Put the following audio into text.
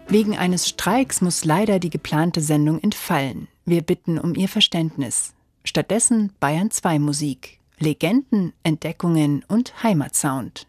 Wegen eines Streiks muss leider die geplante Sendung entfallen. Wir bitten um Ihr Verständnis. Stattdessen Bayern 2 Musik. Legenden, Entdeckungen und Heimatsound.